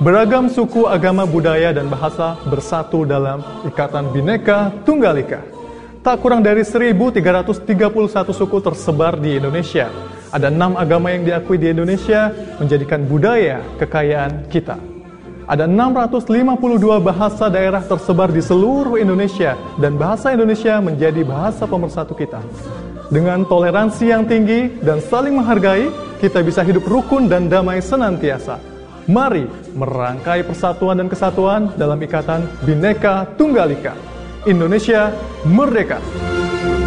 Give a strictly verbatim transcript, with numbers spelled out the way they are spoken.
Beragam suku, agama, budaya, dan bahasa bersatu dalam Ikatan Bhinneka Tunggal Ika. Tak kurang dari seribu tiga ratus tiga puluh satu suku tersebar di Indonesia. Ada enam agama yang diakui di Indonesia menjadikan budaya kekayaan kita. Ada enam ratus lima puluh dua bahasa daerah tersebar di seluruh Indonesia dan bahasa Indonesia menjadi bahasa pemersatu kita. Dengan toleransi yang tinggi dan saling menghargai, kita bisa hidup rukun dan damai senantiasa. Mari merangkai persatuan dan kesatuan dalam Ikatan Bhinneka Tunggal Ika. Indonesia merdeka!